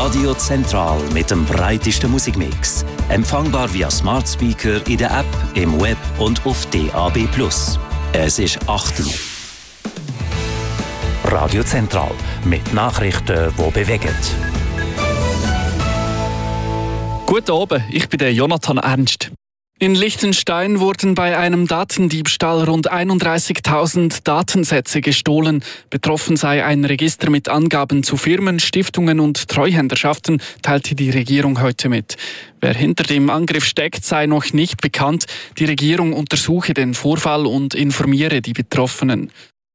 Radio Zentral mit dem breitesten Musikmix. Empfangbar via Smart Speaker in der App, im Web und auf DAB+. Es ist 8 Uhr. Radio Zentral mit Nachrichten, die bewegen. Guten Abend, ich bin der Jonathan Ernst. In Liechtenstein wurden bei einem Datendiebstahl rund 31.000 Datensätze gestohlen. Betroffen sei ein Register mit Angaben zu Firmen, Stiftungen und Treuhänderschaften, teilte die Regierung heute mit. Wer hinter dem Angriff steckt, sei noch nicht bekannt. Die Regierung untersuche den Vorfall und informiere die Betroffenen.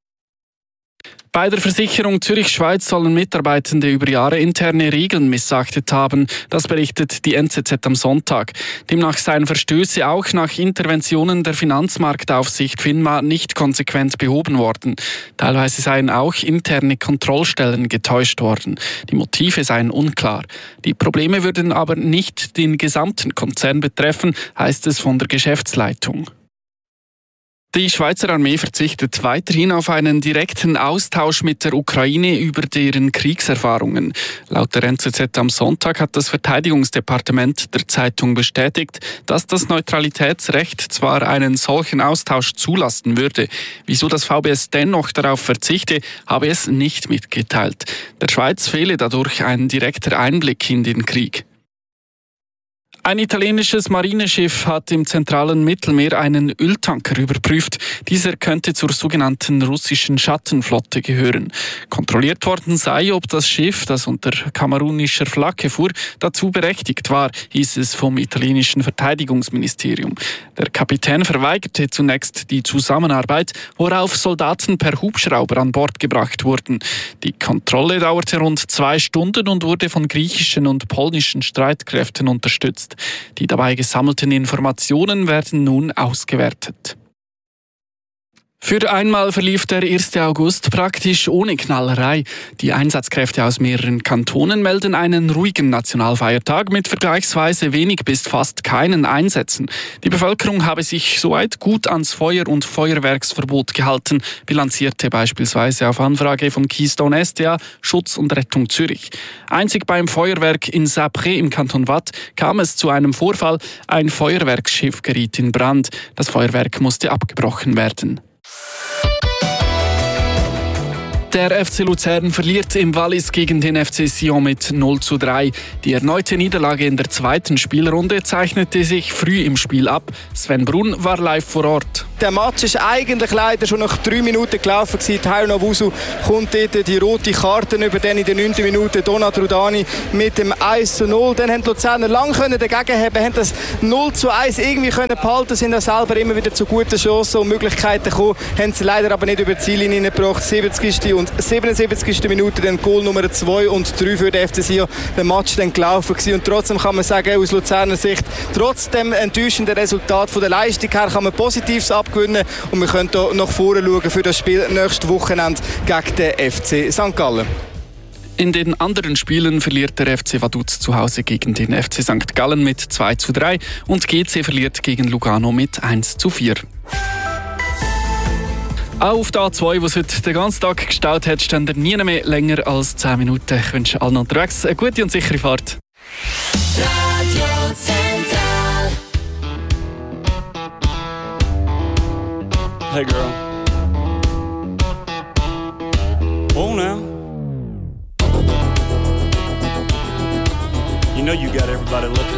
Bei der Versicherung Zürich-Schweiz sollen Mitarbeitende über Jahre interne Regeln missachtet haben. Das berichtet die NZZ am Sonntag. Demnach seien Verstöße auch nach Interventionen der Finanzmarktaufsicht FINMA nicht konsequent behoben worden. Teilweise seien auch interne Kontrollstellen getäuscht worden. Die Motive seien unklar. Die Probleme würden aber nicht den gesamten Konzern betreffen, heißt es von der Geschäftsleitung. Die Schweizer Armee verzichtet weiterhin auf einen direkten Austausch mit der Ukraine über deren Kriegserfahrungen. Laut der NZZ am Sonntag hat das Verteidigungsdepartement der Zeitung bestätigt, dass das Neutralitätsrecht zwar einen solchen Austausch zulassen würde. Wieso das VBS dennoch darauf verzichte, habe es nicht mitgeteilt. Der Schweiz fehle dadurch ein direkter Einblick in den Krieg. Ein italienisches Marineschiff hat im zentralen Mittelmeer einen Öltanker überprüft. Dieser könnte zur sogenannten russischen Schattenflotte gehören. Kontrolliert worden sei, ob das Schiff, das unter kamerunischer Flagge fuhr, dazu berechtigt war, hieß es vom italienischen Verteidigungsministerium. Der Kapitän verweigerte zunächst die Zusammenarbeit, worauf Soldaten per Hubschrauber an Bord gebracht wurden. Die Kontrolle dauerte rund 2 Stunden und wurde von griechischen und polnischen Streitkräften unterstützt. Die dabei gesammelten Informationen werden nun ausgewertet. Für einmal verlief der 1. August praktisch ohne Knallerei. Die Einsatzkräfte aus mehreren Kantonen melden einen ruhigen Nationalfeiertag mit vergleichsweise wenig bis fast keinen Einsätzen. Die Bevölkerung habe sich soweit gut ans Feuer- und Feuerwerksverbot gehalten, bilanzierte beispielsweise auf Anfrage von Keystone SDA Schutz und Rettung Zürich. Einzig beim Feuerwerk in Sapré im Kanton Waadt kam es zu einem Vorfall. Ein Feuerwerksschiff geriet in Brand. Das Feuerwerk musste abgebrochen werden. Der FC Luzern verliert im Wallis gegen den FC Sion mit 0:3. Die erneute Niederlage in der zweiten Spielrunde zeichnete sich früh im Spiel ab. Sven Brunn war live vor Ort. Der Match ist eigentlich leider schon nach 3 Minuten gelaufen. Tayo Nwosu kommt dort die rote Karte über, dann in der 9. Minute Donat Rudani mit dem 1:0. Dann haben die Luzerner lange dagegen haben, haben das 0:1 irgendwie behalten, sind auch selber immer wieder zu guten Chancen und Möglichkeiten gekommen, haben sie leider aber nicht über die Ziellinie gebracht. 70. und 77. Minute dann Goal Nummer 2 und 3 für den FC Sion. Der Match dann gelaufen gewesen. Und trotzdem kann man sagen, aus Luzerner Sicht, trotz dem enttäuschenden Resultat von der Leistung her, kann man Positives abgewinnen und wir können hier nach vorne schauen für das Spiel nächstes Wochenende gegen den FC St. Gallen. In den anderen Spielen verliert der FC Vaduz zu Hause gegen den FC St. Gallen mit 2:3 und GC verliert gegen Lugano mit 1:4. Auch auf der A2, wo es heute den ganzen Tag gestaut hat, stehen ihr nie mehr länger als 10 Minuten. Ich wünsche allen unterwegs eine gute und sichere Fahrt. Radio Zentral. Hey girl. Oh now. You know you got everybody looking.